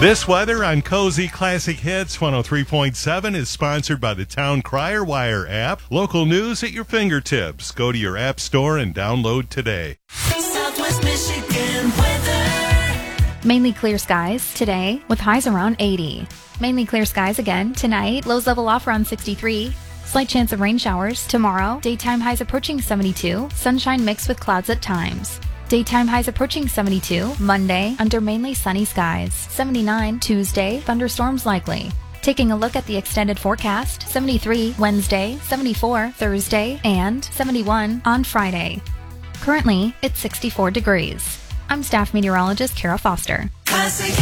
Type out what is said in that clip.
This weather on Cozy Classic Hits 103.7 is sponsored by the Town Crier Wire app. Local news at your fingertips. Go to your app store and download today. Southwest Michigan weather. Mainly clear skies today with highs around 80. Mainly clear skies again tonight. Lows level off around 63. Slight chance of rain showers tomorrow. Daytime highs approaching 72. Sunshine mixed with clouds at times. Daytime highs approaching 72. Monday, under mainly sunny skies. 79 Tuesday, thunderstorms likely. Taking a look at the extended forecast, 73 Wednesday, 74 Thursday, and 71 on Friday. Currently, it's 64 degrees. I'm staff meteorologist Kara Foster. Classic